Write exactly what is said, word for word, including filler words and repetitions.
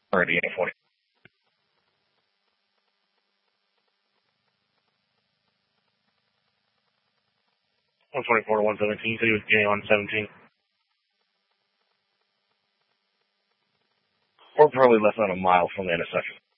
Already eight forty. one twenty-four to one seventeen. You said he was getting on seventeen. We're probably less than a mile from the intersection.